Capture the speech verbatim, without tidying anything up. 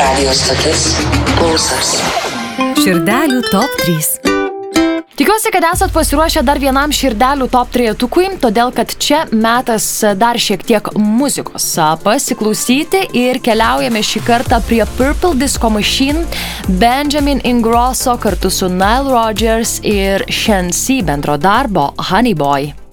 Radio stotis Pulsas. Širdelių top trys. Tikiuosi, kad esat pasiruošę dar vienam širdelių top trejetukui, todėl kad čia metas dar šiek tiek muzikos pasiklausyti ir keliaujame šį kartą prie Purple Disco Machine, Benjamin Ingrosso kartu su Nile Rodgers ir Shen Si bendro darbo Honey Boy.